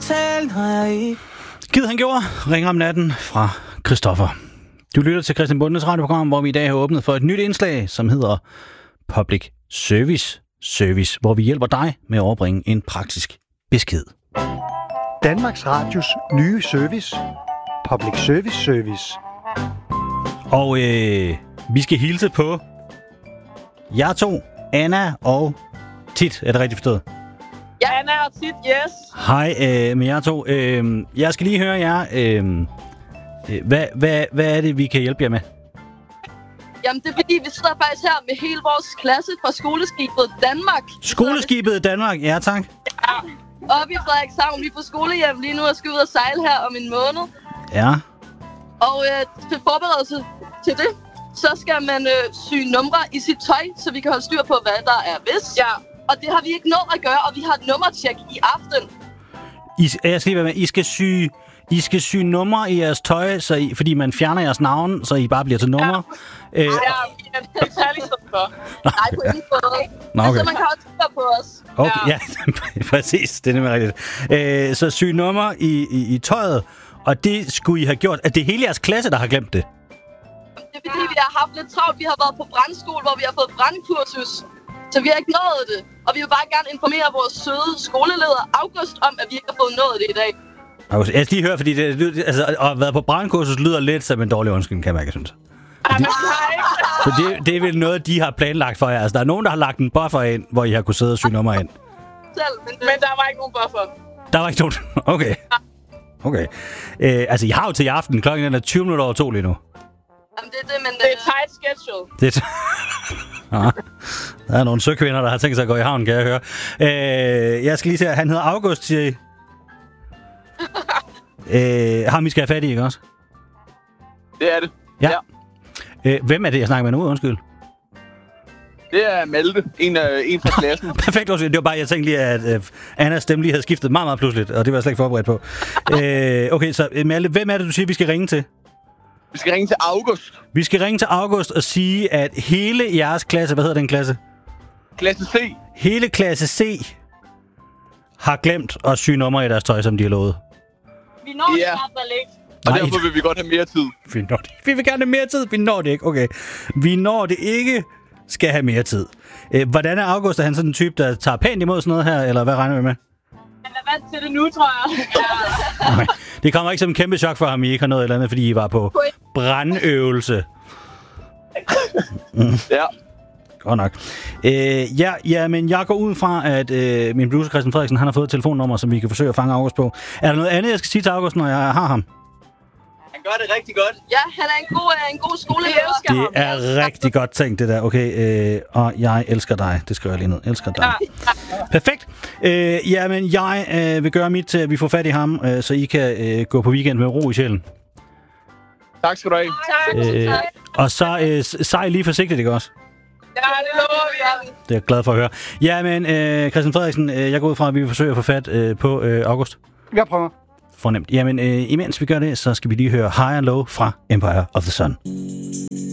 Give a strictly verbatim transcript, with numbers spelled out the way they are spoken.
tale, når jeg ikke... Gid han gjorde. Ringer om natten fra Christoffer. Du lytter til Christian Bundes radioprogram, hvor vi i dag har åbnet for et nyt indslag, som hedder Public Service Service, hvor vi hjælper dig med at overbringe en praktisk besked. Danmarks Radios nye service. Public Service Service. Og øh, vi skal hilse på jer to, Anna og Tit. Er det rigtigt forstået? Ja, Anna og Tit, yes. Hej øh, med jer to. Øh, jeg skal lige høre jer. Øh, hvad, hvad, hvad er det, vi kan hjælpe jer med? Jamen, det er fordi, vi sidder faktisk her med hele vores klasse fra skoleskibet Danmark. Skoleskibet Danmark, ja tak. Ja. Oppe i Frederikshavn, vi er på skolehjem lige nu og skal ud og sejle her om en måned. Ja. Og øh, til forberedelse til det, så skal man øh, sy numre i sit tøj, så vi kan holde styr på, hvad der er hvis. Ja. Og det har vi ikke nået at gøre, og vi har et nummertjek i aften. I, jeg skal lige være med. I skal sy, I skal sy numre i jeres tøj, så I, fordi man fjerner jeres navn, så I bare bliver til numre. Ja, øh, ja vi er helt særligt sådan for. Nej, på ingen måde. Nå, okay. Altså, man kan også styr på os. Okay, ja, ja præcis. Det er nemlig rigtigt. Øh, så sy numre i, i, i tøjet, og det skulle I have gjort. Er det hele jeres klasse, der har glemt det? Det er fordi, vi har haft lidt travlt. Vi har været på brandskole, hvor vi har fået brandkursus. Så vi har ikke nået det. Og vi vil bare gerne informere vores søde skoleleder August om, at vi ikke har fået nået det i dag. August, jeg skal lige høre, fordi det, altså, at have været på brandkursus lyder lidt som en dårlig undskyldning, kan man ikke synes. Jamen, så det, det er vel noget, de har planlagt for jer. Altså, der er nogen, der har lagt en buffer ind, hvor I har kunnet sidde og sy nummer ind. Selv, men, men der var ikke nogen buffer. Der var ikke nogen? Okay. Okay. Øh, altså, I har jo til i aften. Klokken er tyve minutter over to lige nu. Jamen, det er det, men... Det er tight schedule. Det er ja. Der er nogle søkvinder, der har tænkt sig at gå i havn, kan jeg høre. Øh, jeg skal lige se, han hedder August, siger I. øh, ham, I skal have fat i, ikke også? Det er det. Ja. ja. Øh, hvem er det, jeg snakker med nu? Undskyld. Det er Malte, en, af, en fra klassen. Perfekt, undskyld. Det var bare, jeg tænkte lige, at øh, Annas stemme lige havde skiftet meget, meget pludseligt, og det var jeg slet ikke forberedt på. øh, okay, så Malte, hvem er det, du siger, vi skal ringe til? Vi skal ringe til August. Vi skal ringe til August og sige, at hele jeres klasse, hvad hedder den klasse? Klasse C. Hele klasse C har glemt at sy numre i deres tøj, som de har lovet. Vi når det i hvert fald ikke. Og Nej, derfor vil vi godt have mere tid. Vi når det. Vi vil gerne have mere tid. Vi når det ikke. Okay. Vi når det ikke. Skal have mere tid. Øh, hvordan er August? Er han sådan en type, der tager pænt imod sådan noget her? Eller hvad regner vi med? Han er vant til det nu, tror jeg. Ja. Okay. Det kommer ikke som en kæmpe chok for ham, I ikke har noget eller andet, fordi I var på brandøvelse. Mm. Ja. Godt nok. Øh, ja, ja, men jeg går ud fra, at øh, min producer Christian Frederiksen, han har fået et telefonnummer, som vi kan forsøge at fange August på. Er der noget andet, jeg skal sige til August, når jeg har ham? Han gør det rigtig godt. Ja, han er en god, en god skoleleder. Det er rigtig godt tænkt, det der. Okay, øh, og jeg elsker dig. Det skriver jeg lige ned. Elsker dig. Ja. Perfekt. Øh, jamen, jeg øh, vil gøre mit til, at vi får fat i ham, øh, så I kan øh, gå på weekend med ro i sjælen. Tak skal du have. Tak. Øh, og så øh, sej lige forsigtigt, ikke også? Ja, det lover vi. Det er jeg glad for at høre. Jamen, øh, Christian Frederiksen, øh, jeg går ud fra, at vi vil forsøge at få fat øh, på øh, August. Jeg prøver. Fornemt. Jamen, øh, imens vi gør det, så skal vi lige høre High and Low fra Empire of the Sun.